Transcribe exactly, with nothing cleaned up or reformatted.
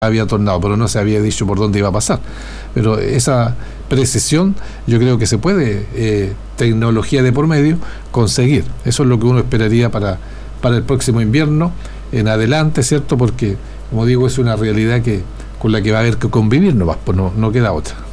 había tornado, pero no se había dicho por dónde iba a pasar. Pero esa precisión yo creo que se puede, eh, tecnología de por medio, conseguir. Eso es lo que uno esperaría para, para el próximo invierno en adelante, ¿cierto? Porque, como digo, es una realidad que con la que va a haber que convivir, no, pues no, no queda otra.